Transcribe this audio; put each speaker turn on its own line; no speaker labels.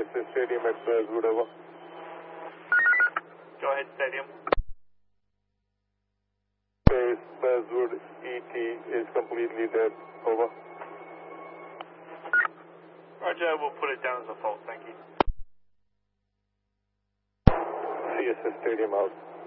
CSS Stadium at Buzzwood, over.
Go ahead, Stadium.
Base Buzzwood ET is completely dead, over.
Roger, we'll put it down as a fault, thank you.
CSS Stadium out.